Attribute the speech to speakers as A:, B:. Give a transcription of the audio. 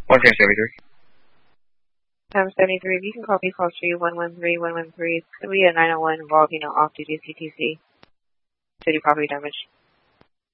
A: 173.
B: 73, if you can call me call 3113-113, it's going to be a 901 involving off-duty CTC. City property damage.